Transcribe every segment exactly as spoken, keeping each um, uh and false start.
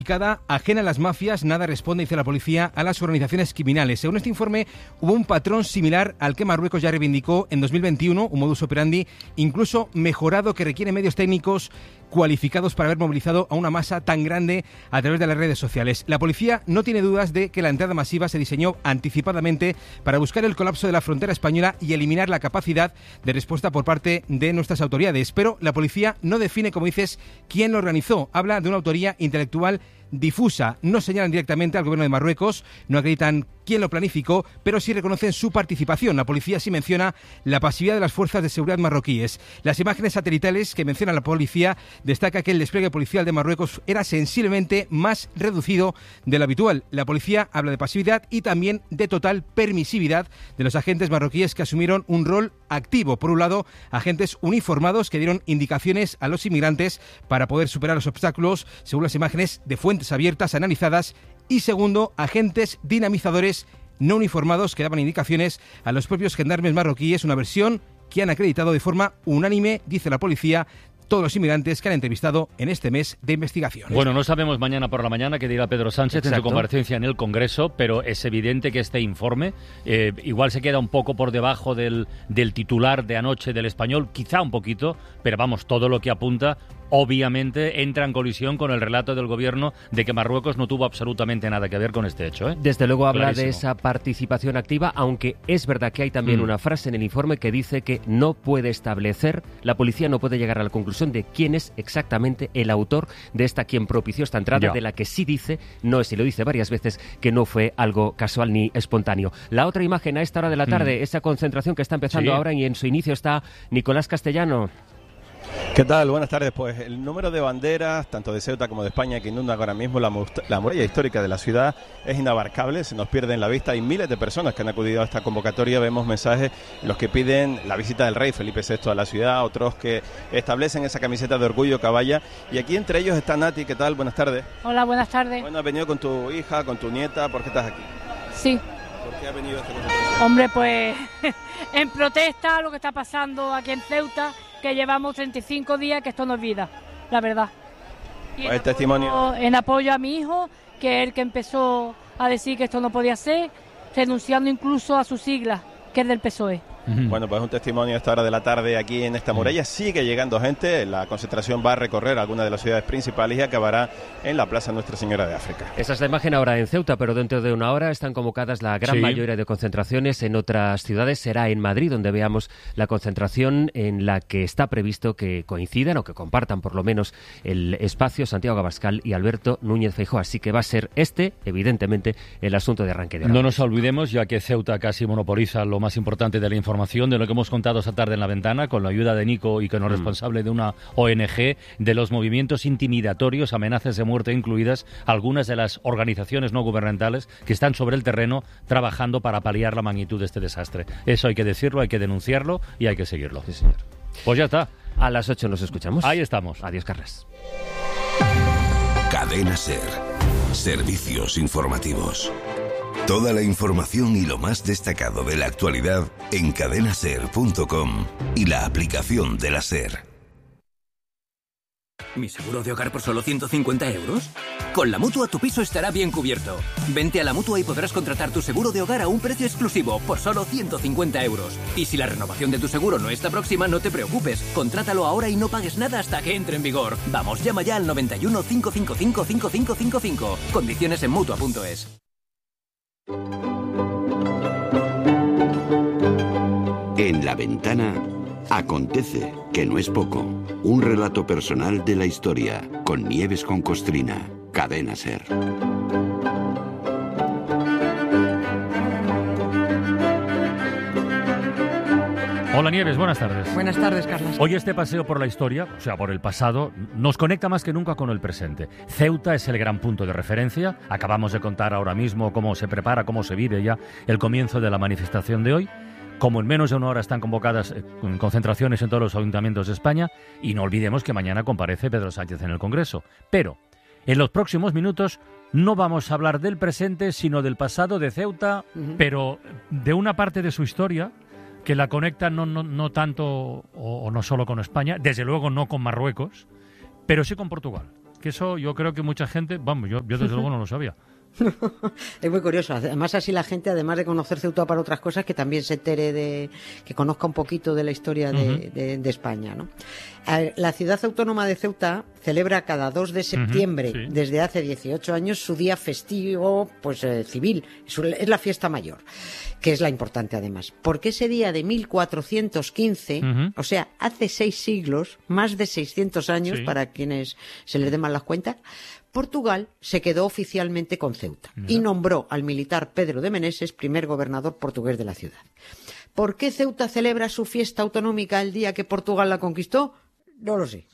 Ajena a las mafias, nada responde, dice la policía, a las organizaciones criminales. Según este informe, hubo un patrón similar al que Marruecos ya reivindicó en dos mil veintiuno, un modus operandi incluso mejorado que requiere medios técnicos cualificados para haber movilizado a una masa tan grande a través de las redes sociales. La policía no tiene dudas de que la entrada masiva se diseñó anticipadamente para buscar el colapso de la frontera española y eliminar la capacidad de respuesta por parte de nuestras autoridades. Pero la policía no define, como dices, quién lo organizó. Habla de una autoría intelectual difusa. No señalan directamente al gobierno de Marruecos, no acreditan quién lo planificó, pero sí reconocen su participación. La policía sí menciona la pasividad de las fuerzas de seguridad marroquíes. Las imágenes satelitales que menciona la policía destaca que el despliegue policial de Marruecos era sensiblemente más reducido de lo habitual. La policía habla de pasividad y también de total permisividad de los agentes marroquíes que asumieron un rol activo. Por un lado, agentes uniformados que dieron indicaciones a los inmigrantes para poder superar los obstáculos, según las imágenes de fuentes abiertas analizadas, y segundo, agentes dinamizadores no uniformados que daban indicaciones a los propios gendarmes marroquíes, una versión que han acreditado de forma unánime, dice la policía, todos los inmigrantes que han entrevistado en este mes de investigación. Bueno, no sabemos mañana por la mañana qué dirá Pedro Sánchez Exacto. en su comparecencia en el Congreso, pero es evidente que este informe eh, igual se queda un poco por debajo del, del titular de anoche del Español, quizá un poquito, pero vamos, todo lo que apunta obviamente entra en colisión con el relato del gobierno de que Marruecos no tuvo absolutamente nada que ver con este hecho, ¿eh? Desde luego habla Clarísimo. de esa participación activa, aunque es verdad que hay también mm. una frase en el informe que dice que no puede establecer, la policía no puede llegar a la conclusión de quién es exactamente el autor de esta, quien propició esta entrada, ya. de la que sí dice, no es, y lo dice varias veces, que no fue algo casual ni espontáneo. La otra imagen a esta hora de la tarde, mm. esa concentración que está empezando sí. ahora, y en su inicio está Nicolás Castellano. ¿Qué tal? Buenas tardes. Pues el número de banderas, tanto de Ceuta como de España, que inundan ahora mismo la, la muralla histórica de la ciudad es inabarcable, se nos pierde en la vista. Hay miles de personas que han acudido a esta convocatoria. Vemos mensajes en los que piden la visita del rey Felipe sexto a la ciudad, otros que establecen esa camiseta de orgullo caballa. Y aquí entre ellos está Nati. ¿Qué tal? Buenas tardes. Hola, buenas tardes. Bueno, has venido con tu hija, con tu nieta. ¿Por qué estás aquí? Sí. ¿Por qué has venido a esta concentración? Hombre, pues en protesta a lo que está pasando aquí en Ceuta, que llevamos treinta y cinco días, que esto no es vida, la verdad. Y el testimonio en apoyo a mi hijo, que es el que empezó a decir que esto no podía ser, renunciando incluso a sus siglas, que es del P S O E. Bueno, pues un testimonio a esta hora de la tarde aquí en esta muralla. Sigue llegando gente, la concentración va a recorrer algunas de las ciudades principales y acabará en la Plaza Nuestra Señora de África. Esa es la imagen ahora en Ceuta, pero dentro de una hora están convocadas la gran sí. mayoría de concentraciones en otras ciudades. Será en Madrid donde veamos la concentración en la que está previsto que coincidan o que compartan por lo menos el espacio Santiago Abascal y Alberto Núñez Feijóo. Así que va a ser este, evidentemente, el asunto de arranque de ahora. No nos olvidemos, ya que Ceuta casi monopoliza lo más importante de la información, de lo que hemos contado esta tarde en La Ventana, con la ayuda de Nico y con el mm. responsable de una O N G, de los movimientos intimidatorios, amenazas de muerte incluidas, algunas de las organizaciones no gubernamentales que están sobre el terreno trabajando para paliar la magnitud de este desastre. Eso hay que decirlo, hay que denunciarlo y hay que seguirlo. Sí, señor. Pues ya está. A las ocho nos escuchamos. Ahí estamos. Adiós, Carles. Cadena SER. Servicios informativos. Toda la información y lo más destacado de la actualidad en cadena ser punto com y la aplicación de la SER. ¿Mi seguro de hogar por solo ciento cincuenta euros? Con la Mutua tu piso estará bien cubierto. Vente a la Mutua y podrás contratar tu seguro de hogar a un precio exclusivo por solo ciento cincuenta euros. Y si la renovación de tu seguro no está próxima, no te preocupes. Contrátalo ahora y no pagues nada hasta que entre en vigor. Vamos, llama ya al noventa y uno, cinco cinco cinco, cinco cinco cinco cinco. Condiciones en mutua punto es. En La Ventana acontece, que no es poco, un relato personal de la historia con Nieves con Costrina, Cadena SER. Hola Nieves, buenas tardes. Buenas tardes, Carlos. Hoy este paseo por la historia, o sea, por el pasado, nos conecta más que nunca con el presente. Ceuta es el gran punto de referencia. Acabamos de contar ahora mismo cómo se prepara, cómo se vive ya el comienzo de la manifestación de hoy. Como en menos de una hora están convocadas eh, concentraciones en todos los ayuntamientos de España, y no olvidemos que mañana comparece Pedro Sánchez en el Congreso. Pero en los próximos minutos no vamos a hablar del presente, sino del pasado de Ceuta, uh-huh. pero de una parte de su historia que la conecta no, no, no tanto o, o no solo con España, desde luego no con Marruecos, pero sí con Portugal. Que eso yo creo que mucha gente, vamos, yo, yo desde luego no lo sabía. Es muy curioso. Además, así la gente, además de conocer Ceuta para otras cosas, que también se entere de, que conozca un poquito de la historia de, uh-huh. de, de España, ¿no? La ciudad autónoma de Ceuta celebra cada dos de septiembre, uh-huh, sí. desde hace dieciocho años, su día festivo, pues eh, civil. Es la fiesta mayor, que es la importante además. Porque ese día de mil cuatrocientos quince, uh-huh. o sea, hace seis siglos, más de seiscientos años, sí. para quienes se les den mal las cuentas, Portugal se quedó oficialmente con Ceuta y nombró al militar Pedro de Meneses primer gobernador portugués de la ciudad. ¿Por qué Ceuta celebra su fiesta autonómica el día que Portugal la conquistó? No lo sé.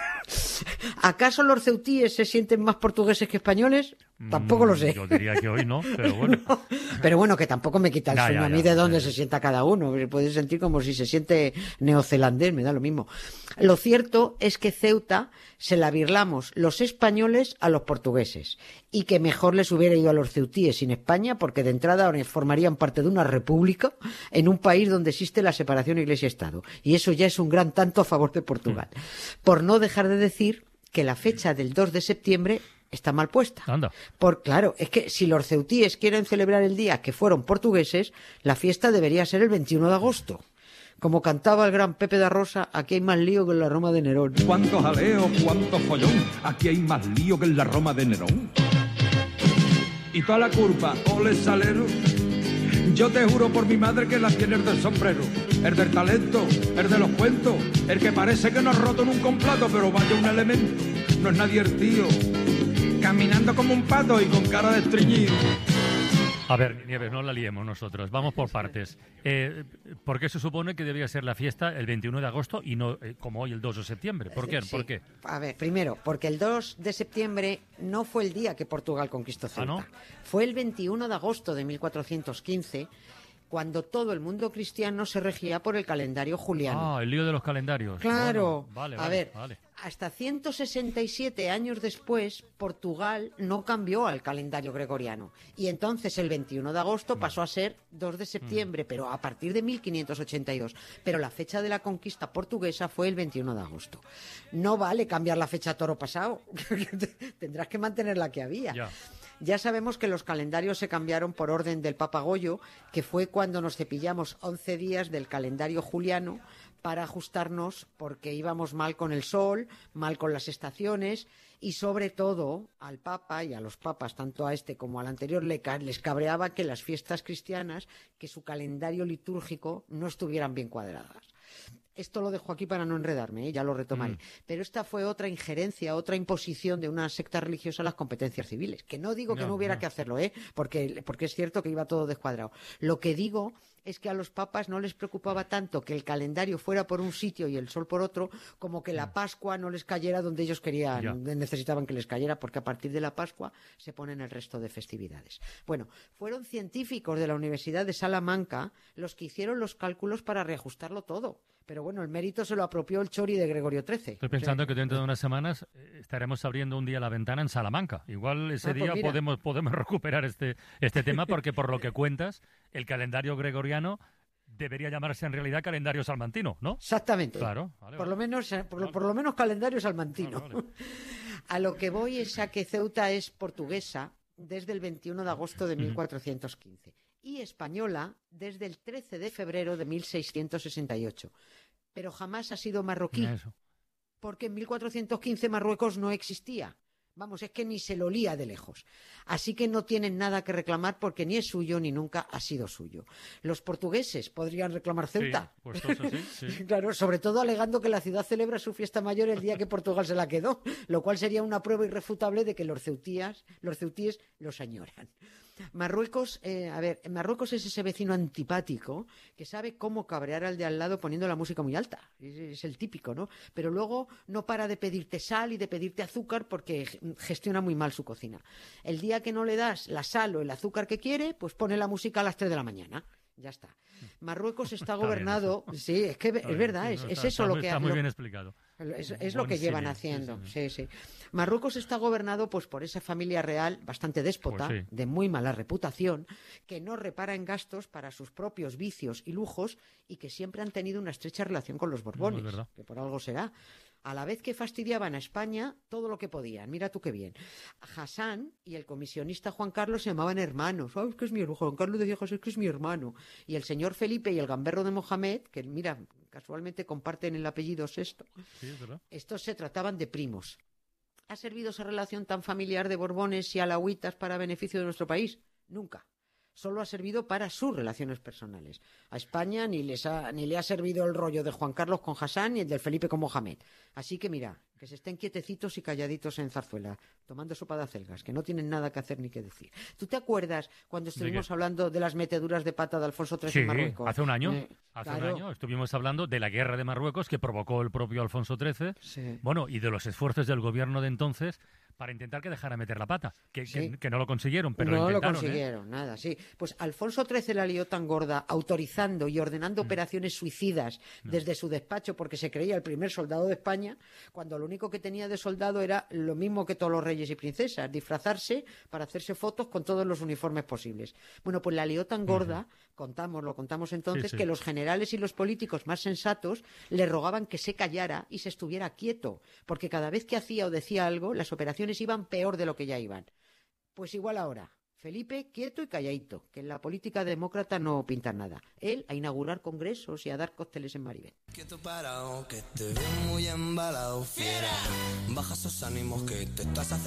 ¿Acaso los ceutíes se sienten más portugueses que españoles? Tampoco lo sé. Yo diría que hoy no, pero bueno. No, pero bueno, que tampoco me quita el ya, sueño ya, a mí ya, de dónde ya, se sienta cada uno. Se puede sentir como si se siente neozelandés, me da lo mismo. Lo cierto es que Ceuta se la birlamos los españoles a los portugueses y que mejor les hubiera ido a los ceutíes sin España, porque de entrada ahora formarían parte de una república en un país donde existe la separación Iglesia-Estado. Y eso ya es un gran tanto a favor de Portugal. Mm. Por no dejar de decir que la fecha del dos de septiembre está mal puesta. Anda. Por, claro, es que si los ceutíes quieren celebrar el día que fueron portugueses, la fiesta debería ser el veintiuno de agosto. Como cantaba el gran Pepe da Rosa, aquí hay más lío que en la Roma de Nerón. Cuánto jaleo, cuánto follón, aquí hay más lío que en la Roma de Nerón. Y toda la culpa, ole salero, yo te juro por mi madre que la tiene el del sombrero, el del talento, el de los cuentos, el que parece que no ha roto en un complato, pero vaya un elemento, no es nadie el tío, caminando como un pato y con cara de estreñido. A ver, Nieves, no la liemos nosotros, vamos por partes. Eh, ¿Por qué se supone que debía ser la fiesta el veintiuno de agosto y no eh, como hoy el dos de septiembre? ¿Por qué? Sí. ¿Por qué? A ver, primero, porque el dos de septiembre no fue el día que Portugal conquistó Ceuta. ¿Ah, no? Fue el veintiuno de agosto de mil cuatrocientos quince, cuando todo el mundo cristiano se regía por el calendario juliano. Ah, el lío de los calendarios. Claro. Bueno, vale, a vale, ver, vale. hasta ciento sesenta y siete años después, Portugal no cambió al calendario gregoriano. Y entonces el veintiuno de agosto pasó a ser dos de septiembre, pero a partir de mil quinientos ochenta y dos. Pero la fecha de la conquista portuguesa fue el veintiuno de agosto. No vale cambiar la fecha toro pasado. Tendrás que mantener la que había. Ya. Ya sabemos que los calendarios se cambiaron por orden del Papa Goyo, que fue cuando nos cepillamos once días del calendario juliano para ajustarnos, porque íbamos mal con el sol, mal con las estaciones, y sobre todo al Papa y a los papas, tanto a este como al anterior, les cabreaba que las fiestas cristianas, que su calendario litúrgico no estuvieran bien cuadradas. Esto lo dejo aquí para no enredarme, ¿eh? Ya lo retomaré. Mm. Pero esta fue otra injerencia, otra imposición de una secta religiosa a las competencias civiles. Que no digo que no, no hubiera no. que hacerlo, ¿eh? Porque, porque es cierto que iba todo descuadrado. Lo que digo es que a los papas no les preocupaba tanto que el calendario fuera por un sitio y el sol por otro, como que la Pascua no les cayera donde ellos querían, ya. donde necesitaban que les cayera, porque a partir de la Pascua se ponen el resto de festividades. Bueno, fueron científicos de la Universidad de Salamanca los que hicieron los cálculos para reajustarlo todo. Pero bueno, el mérito se lo apropió el Chori de Gregorio trece. Estoy pensando o sea, que dentro de unas semanas estaremos abriendo un día la ventana en Salamanca. Igual ese ah, pues día mira. podemos podemos recuperar este este tema, porque por lo que cuentas, el calendario gregoriano debería llamarse en realidad calendario salmantino, ¿no? Exactamente. Claro. Vale, por vale. lo menos por, vale. por lo menos calendario salmantino. Vale, vale. A lo que voy es a que Ceuta es portuguesa desde el veintiuno de agosto de mil cuatrocientos quince. Y española desde el trece de febrero de mil seiscientos sesenta y ocho. Pero jamás ha sido marroquí, Eso. porque en mil cuatrocientos quince Marruecos no existía. Vamos, es que ni se lo olía de lejos. Así que no tienen nada que reclamar, porque ni es suyo ni nunca ha sido suyo. Los portugueses podrían reclamar Ceuta. Sí, pues eso sí, sí. Claro, sobre todo alegando que la ciudad celebra su fiesta mayor el día que Portugal se la quedó, lo cual sería una prueba irrefutable de que los ceutíes, los ceutíes los añoran. Marruecos, eh, a ver, Marruecos es ese vecino antipático que sabe cómo cabrear al de al lado poniendo la música muy alta. Es, es el típico, ¿no? Pero luego no para de pedirte sal y de pedirte azúcar porque gestiona muy mal su cocina. El día que no le das la sal o el azúcar que quiere, pues pone la música a las tres de la mañana. Ya está. Marruecos está, está gobernado... Sí, es que es verdad, es, es eso está, lo que... Está muy lo, bien explicado. Es, es lo que llevan haciendo. Sí, sí. Marruecos está gobernado pues por esa familia real bastante déspota, pues sí. de muy mala reputación, que no repara en gastos para sus propios vicios y lujos y que siempre han tenido una estrecha relación con los Borbones, no, que por algo será. a la vez que fastidiaban a España todo lo que podían. Mira tú qué bien. Hassan y el comisionista Juan Carlos se llamaban hermanos. Oh, es que es mi hermano. Juan Carlos decía, José, es que es mi hermano. Y el señor Felipe y el gamberro de Mohamed, que mira, casualmente comparten el apellido Sexto, sí, es verdad. Estos se trataban de primos. ¿Ha servido esa relación tan familiar de Borbones y alauitas para beneficio de nuestro país? Nunca. Solo ha servido para sus relaciones personales. A España ni, les ha, ni le ha servido el rollo de Juan Carlos con Hassan ni el del Felipe con Mohamed. Así que mira, que se estén quietecitos y calladitos en Zarzuela, tomando sopa de acelgas, que no tienen nada que hacer ni que decir. ¿Tú te acuerdas cuando estuvimos hablando de las meteduras de pata de Alfonso trece sí, en Marruecos? hace un año. Eh, hace claro. un año estuvimos hablando de la guerra de Marruecos que provocó el propio Alfonso trece. Sí. Bueno, y de los esfuerzos del gobierno de entonces para intentar que dejara meter la pata, que, Sí. que, que no lo consiguieron, pero no lo lo intentaron. consiguieron, ¿eh? nada, sí. Pues Alfonso trece la lió tan gorda, autorizando y ordenando mm. operaciones suicidas mm. desde su despacho, porque se creía el primer soldado de España, cuando lo único que tenía de soldado era lo mismo que todos los reyes y princesas, disfrazarse para hacerse fotos con todos los uniformes posibles. Bueno, pues la lió tan gorda, uh-huh. contamos, lo contamos entonces, sí, sí. que los generales y los políticos más sensatos le rogaban que se callara y se estuviera quieto, porque cada vez que hacía o decía algo, las operaciones iban peor de lo que ya iban. Pues igual ahora, Felipe quieto y calladito, que en la política demócrata no pinta nada. Él a inaugurar congresos y a dar cócteles en Maribel. Quieto parado, que te veo muy embalado, fiera. Baja esos ánimos que te estás haciendo.